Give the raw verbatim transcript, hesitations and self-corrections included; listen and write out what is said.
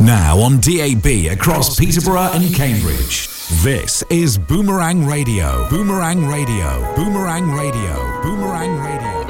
Now on D A B across Peterborough and Cambridge. This is Boomerang Radio. Boomerang Radio. Boomerang Radio. Boomerang Radio.